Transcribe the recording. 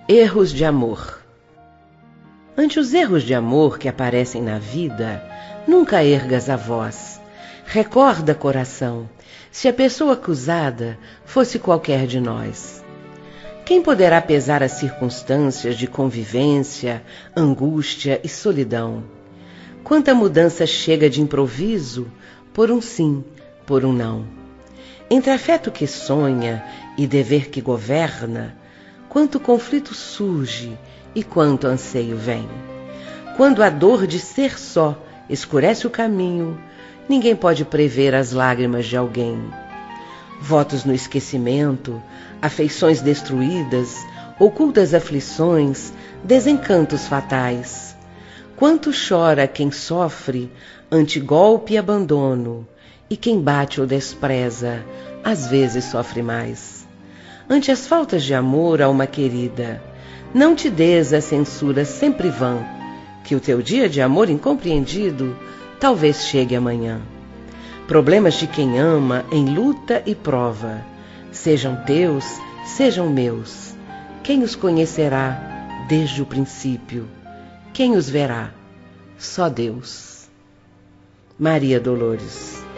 Erros de amor. Ante os erros de amor que aparecem na vida, nunca ergas a voz. Recorda, coração, se a pessoa acusada fosse qualquer de nós. Quem poderá pesar as circunstâncias de convivência, angústia e solidão? Quanta mudança chega de improviso, por um sim, por um não. Entre afeto que sonha e dever que governa, quanto conflito surge e quanto anseio vem. Quando a dor de ser só escurece o caminho, ninguém pode prever as lágrimas de alguém. Votos no esquecimento, afeições destruídas, ocultas aflições, desencantos fatais. Quanto chora quem sofre ante golpe e abandono, e quem bate ou despreza, às vezes sofre mais. Ante as faltas de amor a uma querida, não te des a censura sempre vã, que o teu dia de amor incompreendido talvez chegue amanhã. Problemas de quem ama em luta e prova, sejam teus, sejam meus. Quem os conhecerá desde o princípio? Quem os verá? Só Deus. Maria Dolores.